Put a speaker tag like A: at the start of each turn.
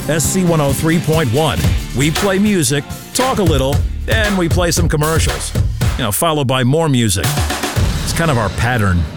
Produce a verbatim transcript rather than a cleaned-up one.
A: S C one oh three point one. We play music, talk a little, and we play some commercials. You know, followed by more music. It's kind of our pattern.